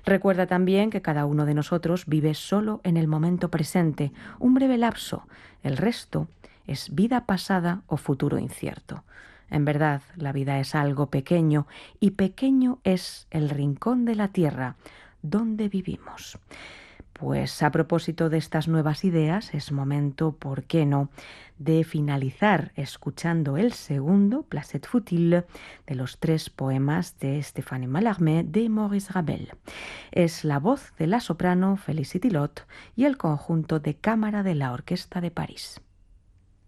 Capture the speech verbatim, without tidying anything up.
Recuerda también que cada uno de nosotros vive solo en el momento presente, un breve lapso. El resto es vida pasada o futuro incierto. En verdad, la vida es algo pequeño y pequeño es el rincón de la tierra donde vivimos. Pues a propósito de estas nuevas ideas, es momento, ¿por qué no?, de finalizar escuchando el segundo, Placet Futile, de los tres poemas de Stéphane Mallarmé de Maurice Ravel. Es la voz de la soprano Félicité Lotte y el conjunto de cámara de la Orquesta de París.